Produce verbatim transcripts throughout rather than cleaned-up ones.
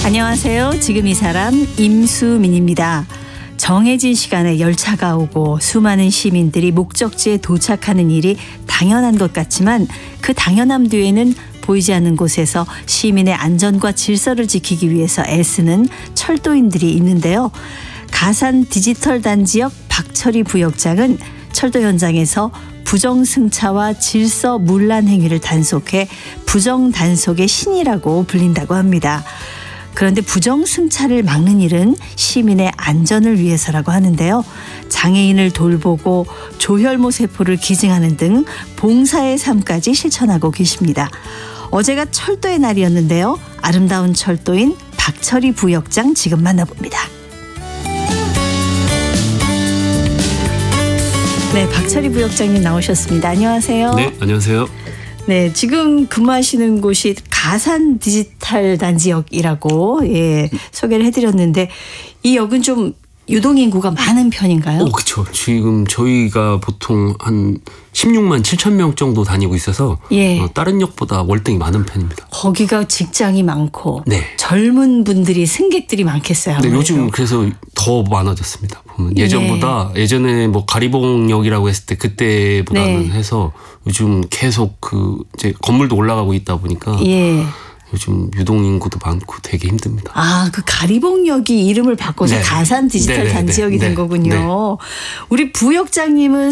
안녕하세요. 지금 이 사람 임수민입니다. 정해진 시간에 열차가 오고 수많은 시민들이 목적지에 도착하는 일이 당연한 것 같지만 그 당연함 뒤에는 보이지 않는 곳에서 시민의 안전과 질서를 지키기 위해서 애쓰는 철도인들이 있는데요. 가산 디지털 단지역 박철희 부역장은 철도 현장에서 부정승차와 질서 문란 행위를 단속해 부정단속의 신이라고 불린다고 합니다. 그런데 부정승차를 막는 일은 시민의 안전을 위해서라고 하는데요. 장애인을 돌보고 조혈모 세포를 기증하는 등 봉사의 삶까지 실천하고 계십니다. 어제가 철도의 날이었는데요. 아름다운 철도인 박철희 부역장 지금 만나봅니다. 네, 박철희 부역장님 나오셨습니다. 안녕하세요. 네, 안녕하세요. 네, 지금 근무하시는 곳이 가산 디지털 단지역이라고 예, 소개를 해드렸는데 이 역은 좀 유동인구가 많은 편인가요? 오, 그렇죠. 지금 저희가 보통 한 십육만 칠천 명 정도 다니고 있어서 예. 어, 다른 역보다 월등히 많은 편입니다. 거기가 직장이 많고 네. 젊은 분들이 승객들이 많겠어요. 네, 아무래도. 요즘 그래서 더 많아졌습니다. 보면 예전보다 예. 예전에 뭐 가리봉역이라고 했을 때 그때보다는 네. 해서 요즘 계속 그 이제 건물도 올라가고 있다 보니까 예. 요즘 유동인구도 많고 되게 힘듭니다. 아, 그 가리봉역이 이름을 바꿔서 네. 가산 디지털 네, 네, 단지역이 네, 된 네, 거군요. 네. 우리 부역장님은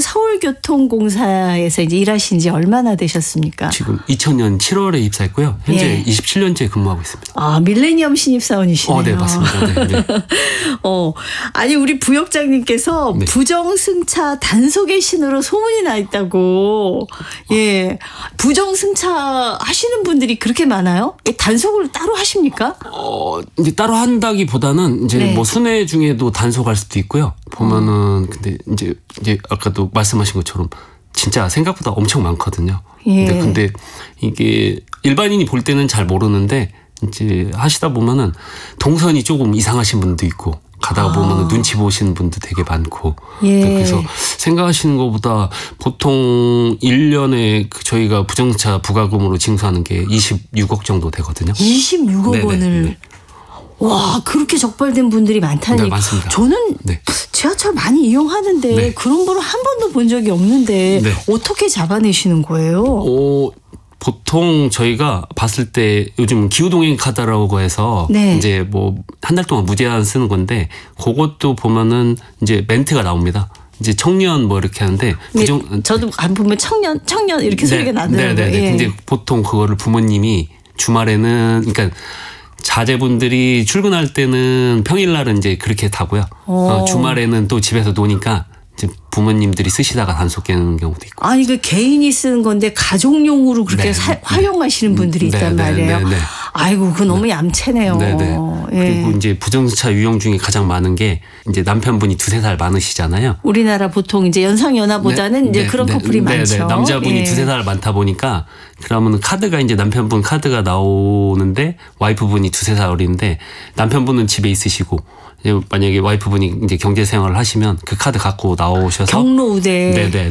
서울교통공사에서 이제 일하신 지 얼마나 되셨습니까? 지금 이천 년 칠월에 입사했고요. 현재 예. 이십칠 년째 근무하고 있습니다. 아, 밀레니엄 신입사원이시네요. 어, 네, 맞습니다. 네, 네. 어, 아니 우리 부역장님께서 네. 부정승차 단속의 신으로 소문이 나 있다고. 예, 부정승차 하시는 분들이 그렇게 많아요? 단속을 따로 하십니까? 어, 이제 따로 한다기보다는 이제 네. 뭐 순회 중에도 단속할 수도 있고요. 보면은 근데 이제 이제 아까도 말씀하신 것처럼 진짜 생각보다 엄청 많거든요. 예. 근데 근데 이게 일반인이 볼 때는 잘 모르는데 이제 하시다 보면은 동선이 조금 이상하신 분도 있고 가다가 아. 보면은 눈치 보시는 분도 되게 많고. 예. 그래서 생각하시는 것보다 보통 일 년에 그 저희가 부정차 부가금으로 징수하는 게 이십육억 정도 되거든요. 이십육억 네네, 원을. 네. 와, 그렇게 적발된 분들이 많다니. 네, 맞습니다. 저는 네. 지하철 많이 이용하는데 네. 그런 분을 한 번도 본 적이 없는데 네. 어떻게 잡아내시는 거예요? 어, 보통 저희가 봤을 때 요즘 기후동행 카드라고 해서 네. 이제 뭐 한 달 동안 무제한 쓰는 건데 그것도 보면은 이제 멘트가 나옵니다. 이제 청년 뭐 이렇게 하는데 부정 네, 저도 안 보면 청년 청년 이렇게 네, 소리가 나더라고요. 네, 네, 네. 예. 근데 보통 그거를 부모님이 주말에는 그러니까 자제분들이 출근할 때는 평일날은 이제 그렇게 타고요. 어, 주말에는 또 집에서 노니까 이제 부모님들이 쓰시다가 단속 깨는 경우도 있고. 아니 그 개인이 쓰는 건데 가족용으로 그렇게 네, 사, 네. 활용하시는 분들이 네, 있단 네, 말이에요. 네, 네. 아이고 그 너무 얌체네요. 네네. 예. 그리고 이제 부정차 유형 중에 가장 많은 게 이제 남편분이 두세 살 많으시잖아요. 우리나라 보통 이제 연상 연하보다는 네, 이제 네, 그런 네, 커플이 네, 많죠. 네. 남자분이 예. 두세 살 많다 보니까 그러면 카드가 이제 남편분 카드가 나오는데 와이프분이 두세 살 어린데 남편분은 집에 있으시고 만약에 와이프분이 이제 경제 생활을 하시면 그 카드 갖고 나오셔서 경로 우대. 네네.